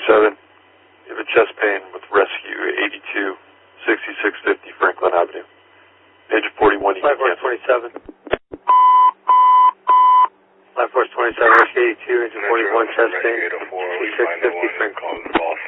427. You have a chest pain with rescue 82, 6650 Franklin Avenue. Major 41. 5427. 5427, rescue 82, engine 41, chest pain, 6650 Franklin.